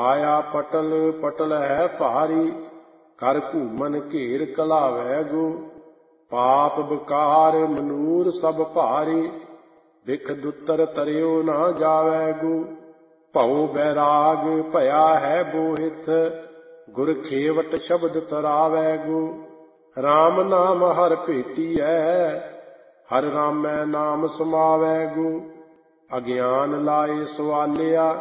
ਕਾਇਆ ਪਟਲ ਪਟਲ ਹੈ ਭਾਰੀ, ਕਰ ਘੂਮਨ ਘੇਰ ਕਲਾਵੈ ਗੋ। ਪਾਪ ਬਕਾਰ ਮਨੂਰ ਸਭ ਭਾਰੀ, ਬਿਖ ਦੁੱਤਰ ਤਰਿਓ ਨਾ ਜਾਵੈ ਗੋ। ਭਉ ਬੈਰਾਗ ਭਇਆ ਹੈ ਬੋਹਿਥ, ਗੁਰ ਖੇਵਟ ਸ਼ਬਦ ਤਰਾਵੈ ਗੋ। ਰਾਮ ਨਾਮ ਹਰ ਭੇਟੀਐ, ਹਰ ਰਾਮੈ ਨਾਮ ਸਮਾਵੈ ਗੋ। ਅਗਿਆਨ ਲਾਏ ਸਵਾਲਿਆ,